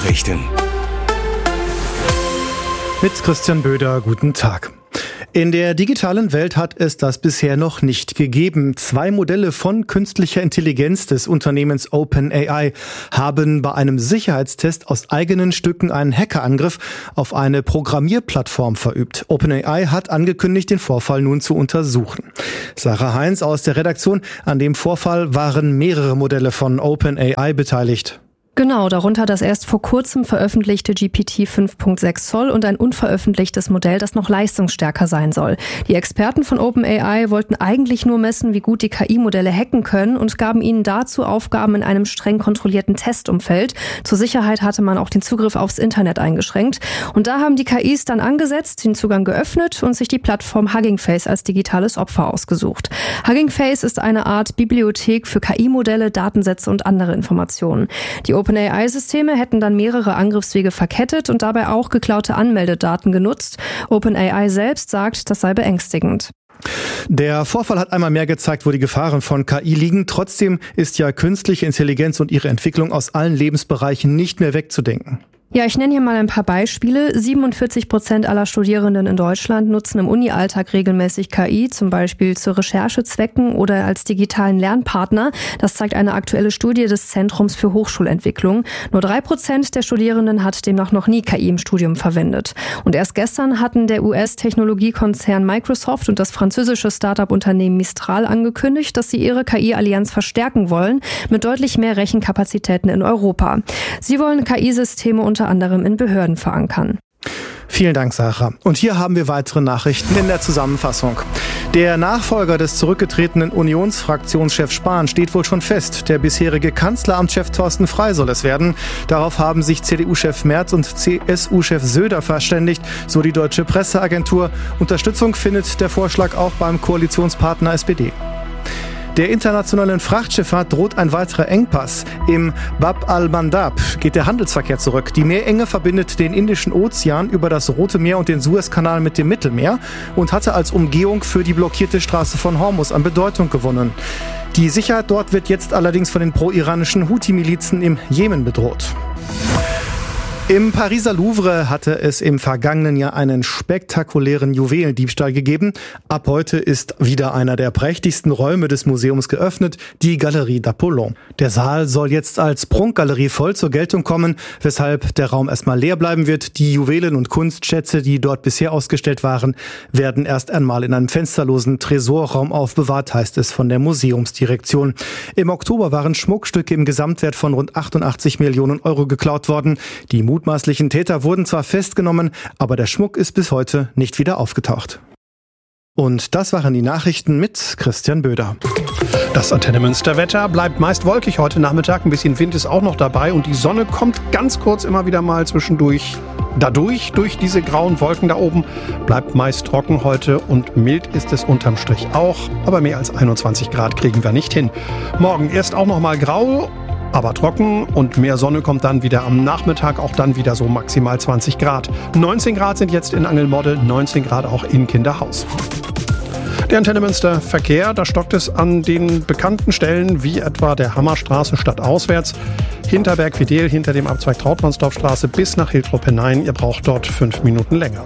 Nachrichten. Mit Christian Böder, guten Tag. In der digitalen Welt hat es das bisher noch nicht gegeben. 2 Modelle von künstlicher Intelligenz des Unternehmens OpenAI haben bei einem Sicherheitstest aus eigenen Stücken einen Hackerangriff auf eine Programmierplattform verübt. OpenAI hat angekündigt, den Vorfall nun zu untersuchen. Sarah Heinz aus der Redaktion. An dem Vorfall waren mehrere Modelle von OpenAI beteiligt. Genau, darunter das erst vor kurzem veröffentlichte GPT 5.6 Zoll und ein unveröffentlichtes Modell, das noch leistungsstärker sein soll. Die Experten von OpenAI wollten eigentlich nur messen, wie gut die KI-Modelle hacken können und gaben ihnen dazu Aufgaben in einem streng kontrollierten Testumfeld. Zur Sicherheit hatte man auch den Zugriff aufs Internet eingeschränkt. Und da haben die KIs dann angesetzt, den Zugang geöffnet und sich die Plattform Hugging Face als digitales Opfer ausgesucht. Hugging Face ist eine Art Bibliothek für KI-Modelle, Datensätze und andere Informationen. Die OpenAI-Systeme hätten dann mehrere Angriffswege verkettet und dabei auch geklaute Anmeldedaten genutzt. OpenAI selbst sagt, das sei beängstigend. Der Vorfall hat einmal mehr gezeigt, wo die Gefahren von KI liegen. Trotzdem ist ja künstliche Intelligenz und ihre Entwicklung aus allen Lebensbereichen nicht mehr wegzudenken. Ja, ich nenne hier mal ein paar Beispiele. 47% aller Studierenden in Deutschland nutzen im Uni-Alltag regelmäßig KI, zum Beispiel zu Recherchezwecken oder als digitalen Lernpartner. Das zeigt eine aktuelle Studie des Zentrums für Hochschulentwicklung. Nur 3% der Studierenden hat demnach noch nie KI im Studium verwendet. Und erst gestern hatten der US-Technologiekonzern Microsoft und das französische Start-up-Unternehmen Mistral angekündigt, dass sie ihre KI-Allianz verstärken wollen mit deutlich mehr Rechenkapazitäten in Europa. Sie wollen KI-Systeme unter anderem in Behörden verankern. Vielen Dank, Sarah. Und hier haben wir weitere Nachrichten in der Zusammenfassung. Der Nachfolger des zurückgetretenen Unionsfraktionschefs Spahn steht wohl schon fest. Der bisherige Kanzleramtschef Thorsten Frey soll es werden. Darauf haben sich CDU-Chef Merz und CSU-Chef Söder verständigt, so die Deutsche Presseagentur. Unterstützung findet der Vorschlag auch beim Koalitionspartner SPD. Der internationalen Frachtschifffahrt droht ein weiterer Engpass. Im Bab al-Mandab geht der Handelsverkehr zurück. Die Meerenge verbindet den Indischen Ozean über das Rote Meer und den Suezkanal mit dem Mittelmeer und hatte als Umgehung für die blockierte Straße von Hormuz an Bedeutung gewonnen. Die Sicherheit dort wird jetzt allerdings von den pro-iranischen Houthi-Milizen im Jemen bedroht. Im Pariser Louvre hatte es im vergangenen Jahr einen spektakulären Juwelendiebstahl gegeben. Ab heute ist wieder einer der prächtigsten Räume des Museums geöffnet, die Galerie d'Apollon. Der Saal soll jetzt als Prunkgalerie voll zur Geltung kommen, weshalb der Raum erstmal leer bleiben wird. Die Juwelen und Kunstschätze, die dort bisher ausgestellt waren, werden erst einmal in einem fensterlosen Tresorraum aufbewahrt, heißt es von der Museumsdirektion. Im Oktober waren Schmuckstücke im Gesamtwert von rund 88 Millionen Euro geklaut worden. Die mutmaßlichen Täter wurden zwar festgenommen, aber der Schmuck ist bis heute nicht wieder aufgetaucht. Und das waren die Nachrichten mit Christian Böder. Das Antenne Münster Wetter bleibt meist wolkig heute Nachmittag. Ein bisschen Wind ist auch noch dabei und die Sonne kommt ganz kurz immer wieder mal zwischendurch durch diese grauen Wolken da oben. Bleibt meist trocken heute und mild ist es unterm Strich auch. Aber mehr als 21 Grad kriegen wir nicht hin. Morgen erst auch noch mal grau, aber trocken und mehr Sonne kommt dann wieder am Nachmittag, auch dann wieder so maximal 20 Grad. 19 Grad sind jetzt in Angelmodde, 19 Grad auch in Kinderhaus. Der Antenne Münster Verkehr, da stockt es an den bekannten Stellen wie etwa der Hammerstraße stadtauswärts, Hinterberg-Fidel hinter dem Abzweig Trautmannsdorfstraße bis nach Hiltrup hinein. Ihr braucht dort 5 Minuten länger.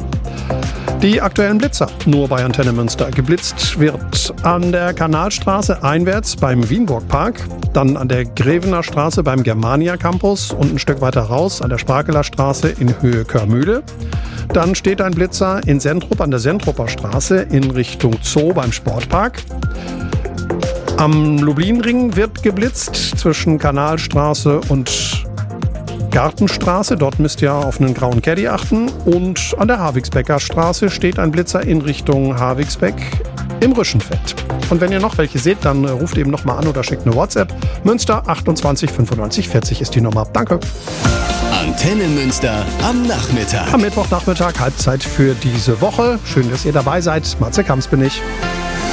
Die aktuellen Blitzer, nur bei Antenne Münster. Geblitzt wird an der Kanalstraße einwärts beim Wienburg-Park, dann an der Grevener Straße beim Germania Campus und ein Stück weiter raus an der Sprakeler Straße in Höhe Körmühle. Dann steht ein Blitzer in Sentrup an der Sentrupper Straße in Richtung Zoo beim Sportpark. Am Lublinring wird geblitzt zwischen Kanalstraße und Gartenstraße, dort müsst ihr auf einen grauen Caddy achten. Und an der Havigsbecker Straße steht ein Blitzer in Richtung Havigsbeck im Rüschenfeld. Und wenn ihr noch welche seht, dann ruft eben noch mal an oder schickt eine WhatsApp. Münster 28 95 40 ist die Nummer. Danke. Antenne Münster am Nachmittag. Am Mittwochnachmittag, Halbzeit für diese Woche. Schön, dass ihr dabei seid. Matze Kamps bin ich.